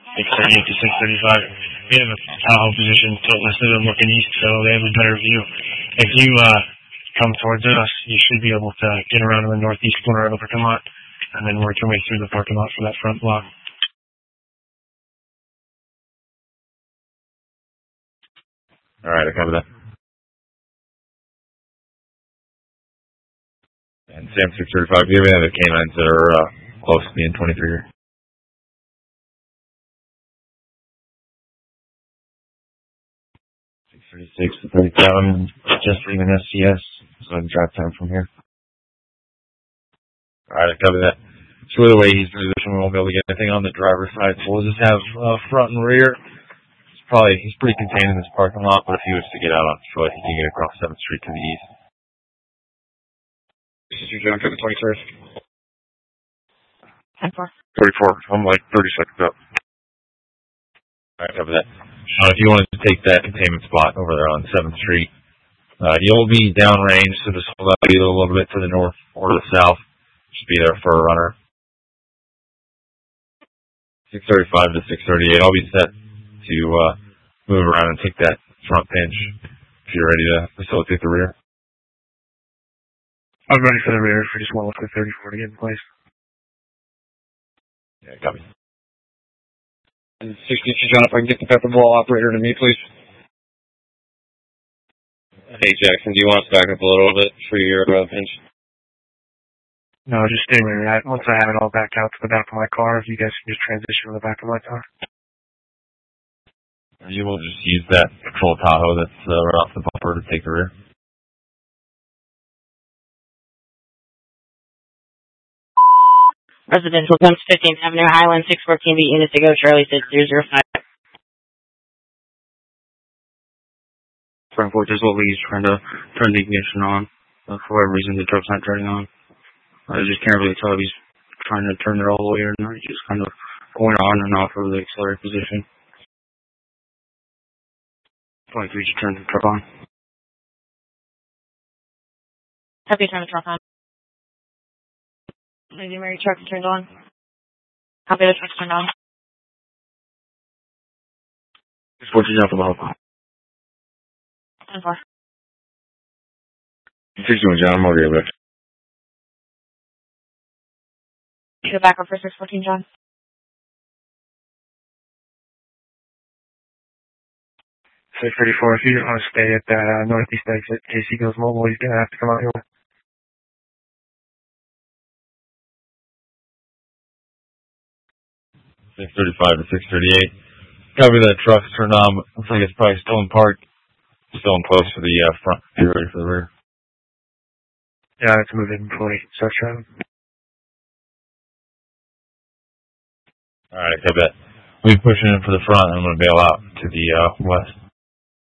638 to 635. We have a Tahoe position tilt listed and looking east, so they have a better view. If you come towards us, you should be able to get around in the northeast corner of the parking lot, and then work your way through the parking lot for that front block. All right, I cover that. And Sam 635, do you have any other canines that are close to the N23 here? .36 to 37, just leaving SCS, so I can drive time from here. Alright, I cover that. So the way he's positioned, we won't be able to get anything on the driver's side, so we'll just have front and rear. He's pretty contained in this parking lot, but if he was to get out on foot, he can get across 7th Street to the east. This is John, for the 23rd. 34, I'm like 30 seconds up. Alright, cover that. If you wanted to take that containment spot over there on 7th Street, you'll be downrange, so just hold out either a little bit to the north or the south. Just be there for a runner. 635 to 638. I'll be set to move around and take that front pinch if you're ready to facilitate the rear. I'm ready for the rear for just one look at 34 to get in place. Yeah, copy. And 62, John, if I can get the pepper ball operator to me, please. Hey, Jackson, do you want us to back up a little bit for your pinch? No, just stay where you're at. Once I have it all backed out to the back of my car, if you guys can just transition to the back of my car. You will just use that patrol Tahoe that's right off the bumper to take the rear. Residential comes 15th Avenue, Highland, 614 B, unit to go, Charlie 6005. Front porch is what Lee's trying to turn the ignition on. For whatever reason, the truck's not turning on. I just can't really tell if he's trying to turn it all the way or not. He's just kind of going on and off of the accelerator position. 23 to turn the truck on. Happy to turn the truck on. Lady Mary, truck turned on. Happy the truck's turned on. Just watch it out for the help. 10-4. 61, John, I'm over here, Rick. Go back up for 614, John. 634, if you just want to stay at that northeast exit, in case he goes mobile, he's going to have to come out here. .635 to 638. Copy that truck's turned on. Looks like it's probably still in park. Still in close for the front. Be ready for the rear. Yeah, it's moving before he starts driving. Alright, copy that. We'll be pushing in for the front, and I'm going to bail out to the west.